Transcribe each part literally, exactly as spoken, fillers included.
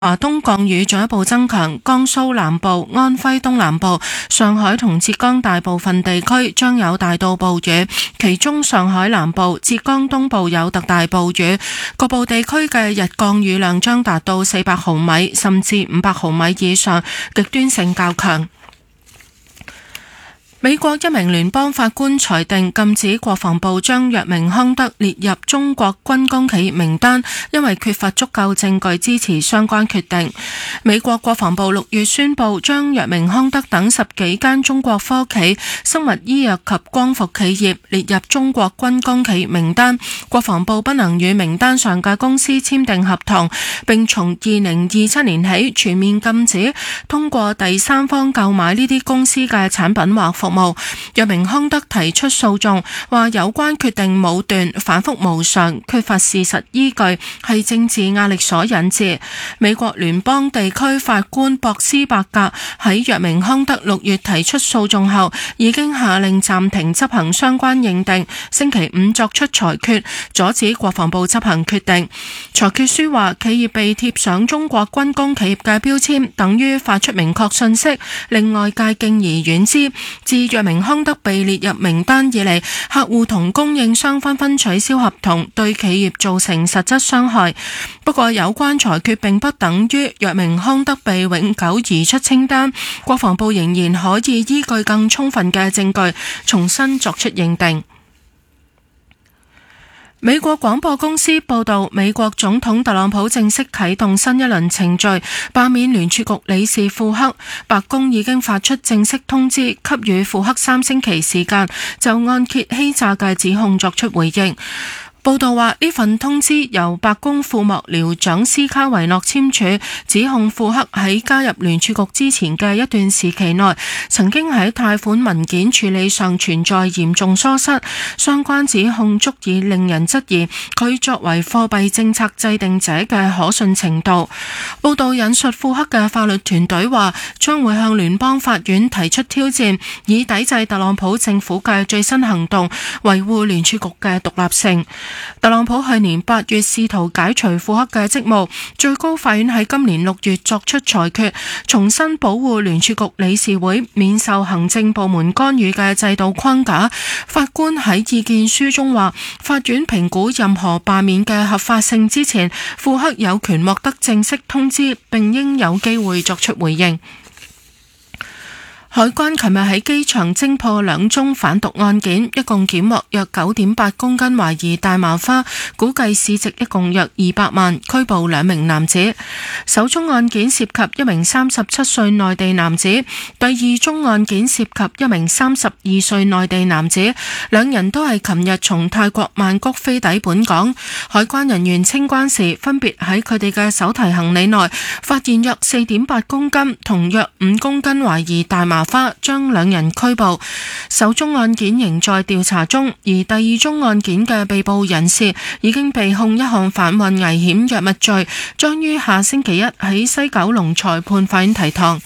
華東降雨進一步增強，江蘇南部、安徽東南部、上海同浙江大部分地區將有大到暴雨，其中上海南部、浙江東部有特大暴雨，局部地區嘅日降雨量將達到四百毫米甚至五百毫米以上，極端性較強。美國一名聯邦法官裁定禁止國防部將藥明康德列入中國軍工企業名單，因為缺乏足夠證據支持相關決定。美國國防部六月宣布將藥明康德等十幾間中國科企、生物醫藥及光伏企業列入中國軍工企業名單，國防部不能與名單上嘅公司簽訂合同，並從二零二七年起全面禁止通過第三方購買呢啲公司嘅產品或服務。藥明康德提出訴訟，話有關決定武斷、反覆無常、缺乏事實依據，係政治壓力所引致。美國聯邦地區法官博斯伯格喺藥明康德六月提出訴訟後，已經下令暫停執行相關認定，星期五作出裁決，阻止國防部執行決定。裁決書話，企業被貼上中國軍工企業嘅標籤，等於發出明確信息，令外界敬而遠之。自藥明康德被列入名單以嚟，客戶同供應商紛紛取消合同，對企業造成實質傷害。不過有關裁決並不等於藥明康德被永久移出清單，國防部仍然可以依據更充分嘅證據重新作出認定。美國廣播公司報道，美國總統特朗普正式啟動新一輪程序，罷免聯儲局理事庫克。白宮已經發出正式通知，給予庫克三星期時間就按揭欺詐嘅指控作出回應。報道話，呢份通知由白宮副幕僚長斯卡維諾簽署，指控庫克喺加入聯儲局之前嘅一段時期內，曾經喺貸款文件處理上存在嚴重疏失。相關指控足以令人質疑佢作為貨幣政策制定者嘅可信程度。報道引述庫克嘅法律團隊話，將會向聯邦法院提出挑戰，以抵制特朗普政府嘅最新行動，維護聯儲局嘅獨立性。特朗普去年八月試圖解除庫克嘅職務，最高法院喺今年六月作出裁決，重新保護聯儲局理事會免受行政部門干預嘅制度框架。法官喺意見書中話，法院評估任何罷免嘅合法性之前，庫克有權獲得正式通知，並應有機會作出回應。海關琴日喺機場偵破兩宗販毒案件，一共檢獲約九點八公斤懷疑大麻花，估計市值一共約二百萬，拘捕兩名男子。首宗案件涉及一名三十七歲內地男子，第二宗案件涉及一名三十二歲內地男子，兩人都係琴日從泰國曼谷飛抵本港。海關人員清關時，分別喺佢哋嘅手提行李內發現約四點八公斤同約五公斤懷疑大麻花，將兩人拘捕。首宗案件仍在調查中，而第二宗案件嘅被捕人士已經被控一項販運危險藥物罪，將於下星期一喺西九龍裁判法院提堂。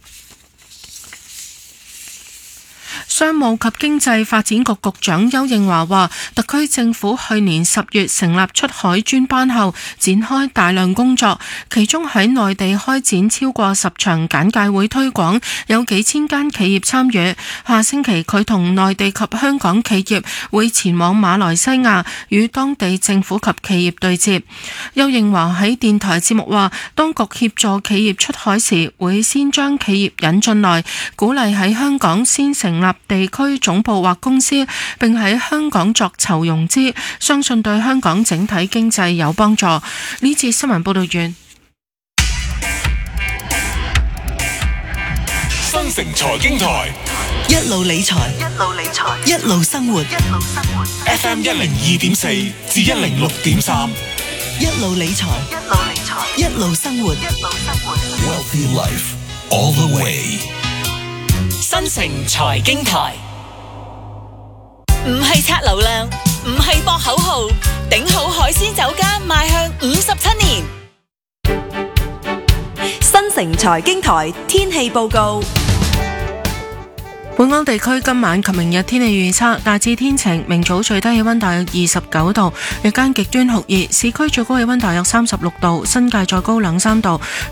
商務及經濟發展局局長邱應華話，特區政府去年十月成立出海專班後，展開大量工作，其中喺內地開展超過十場簡介會推廣，有幾千間企業參與。下星期佢同內地及香港企業會前往馬來西亞，與當地政府及企業對接。邱應華喺電台節目話，當局協助企業出海時，會先將企業引進來，鼓勵喺香港先成立地區總部或公司，並喺香港作籌融資，相信對香港整體經濟有幫助。呢節新聞報道完。 新城財經台一路理財，一路理財，一路生活，一路生活。 F M 一零二點四至一零六點三， 一路理財，一路理財，一路生活，一路生活。 Wealthy Life all the way。 新城財經台，唔係刷流量，唔係博口號，頂好海鮮酒家邁向五十七年。 新城財經台天氣報告。 本港地區今晚及明日天氣預測大致天晴，明早最低氣溫大約二十九度，日間極端酷熱，市區最高氣溫大約三十六度，新界再高兩三度。